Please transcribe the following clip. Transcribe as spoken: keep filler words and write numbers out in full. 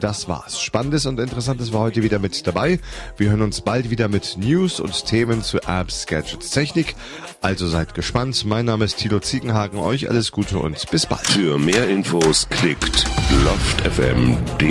das war's. Spannendes und Interessantes war heute wieder mit dabei. Wir hören uns bald wieder mit News und Themen zu Apps, Gadgets, Technik. Also seid gespannt. Mein Name ist Thilo Ziegenhagen. Euch alles Gute und bis bald. Für mehr Infos klickt loft f m punkt de.